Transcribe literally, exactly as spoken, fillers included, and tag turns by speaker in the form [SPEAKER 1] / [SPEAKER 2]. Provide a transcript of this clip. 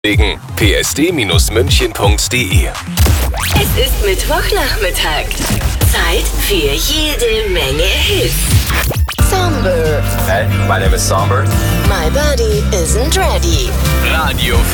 [SPEAKER 1] wegen p s d münchen punkt d e.
[SPEAKER 2] Es ist Mittwochnachmittag. Zeit für jede Menge Hits. Somber.
[SPEAKER 3] Hey, my name is Somber.
[SPEAKER 2] My body isn't ready.
[SPEAKER 1] Radio